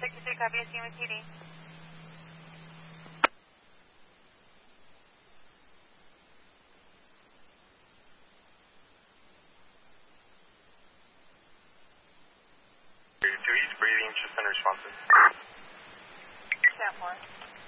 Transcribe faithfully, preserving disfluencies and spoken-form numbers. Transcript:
sixty-three, copy, S U M T D. Two East breathing, just unresponsive. Stand four.